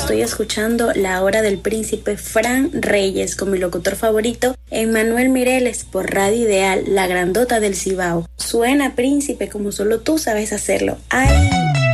estoy escuchando La Hora del Príncipe Fran Reyes con mi locutor favorito, Emmanuel Mireles, por Radio Ideal, la grandota del Cibao. Suena, príncipe, como solo tú sabes hacerlo. ¡Ay!